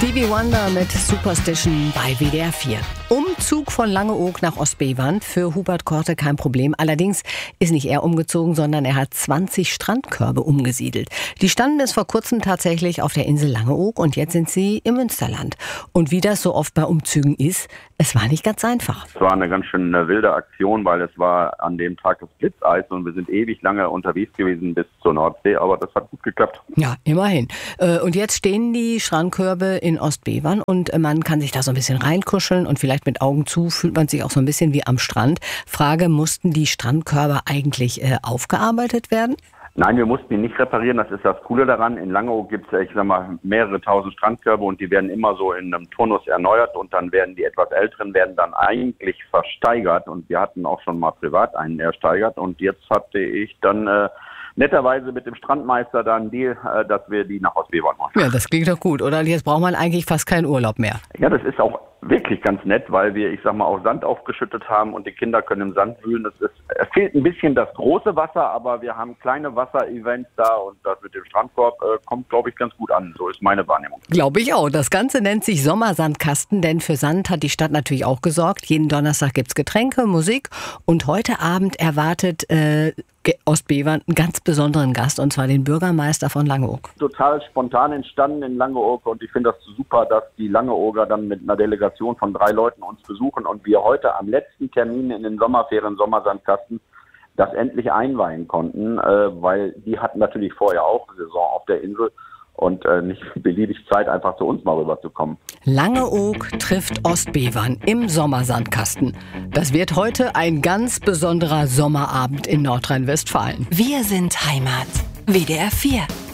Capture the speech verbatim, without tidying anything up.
Stevie Wonder mit Superstition bei W D R vier. Umzug von Langeoog nach Ostbevern für Hubert Korte kein Problem. Allerdings ist nicht er umgezogen, sondern er hat zwanzig Strandkörbe umgesiedelt. Die standen es vor kurzem tatsächlich auf der Insel Langeoog und jetzt sind sie im Münsterland. Und wie das so oft bei Umzügen ist, es war nicht ganz einfach. Es war eine ganz schön wilde Aktion, weil es war an dem Tag das Blitzeis und wir sind ewig lange unterwegs gewesen bis zur Nordsee, aber das hat gut geklappt. Ja, immerhin. Und jetzt stehen die Strandkörbe in Ostbevern und man kann sich da so ein bisschen reinkuscheln und vielleicht mit Augen zu fühlt man sich auch so ein bisschen wie am Strand. Frage, mussten die Strandkörbe eigentlich äh, aufgearbeitet werden? Nein, wir mussten die nicht reparieren, das ist das Coole daran. In Langeoog gibt es, ich sag mal, mehrere tausend Strandkörbe und die werden immer so in einem Turnus erneuert und dann werden die etwas älteren werden dann eigentlich versteigert und wir hatten auch schon mal privat einen ersteigert und jetzt hatte ich dann äh, netterweise mit dem Strandmeister dann einen Deal, äh, dass wir die nach Ostbevern machen. Ja, das klingt doch gut, oder? Jetzt braucht man eigentlich fast keinen Urlaub mehr. Ja, das ist auch wirklich ganz nett, weil wir, ich sag mal, auch Sand aufgeschüttet haben und die Kinder können im Sand wühlen. Es, ist, es fehlt ein bisschen das große Wasser, aber wir haben kleine Wasserevents da und das mit dem Strandkorb äh, kommt, glaube ich, ganz gut an. So ist meine Wahrnehmung. Glaube ich auch. Das Ganze nennt sich Sommersandkasten, denn für Sand hat die Stadt natürlich auch gesorgt. Jeden Donnerstag gibt's Getränke, Musik und heute Abend erwartet äh, Ostbevern einen ganz besonderen Gast, und zwar den Bürgermeister von Langeoog. Total spontan entstanden in Langeoog und ich finde das super, dass die Langeooger dann mit einer Delegation von drei Leuten uns besuchen und wir heute am letzten Termin in den Sommerferien Sommersandkasten das endlich einweihen konnten, äh, weil die hatten natürlich vorher auch Saison auf der Insel und äh, nicht beliebig Zeit, einfach zu uns mal rüberzukommen. Langeoog trifft Ostbevern im Sommersandkasten. Das wird heute ein ganz besonderer Sommerabend in Nordrhein-Westfalen. Wir sind Heimat. W D R vier.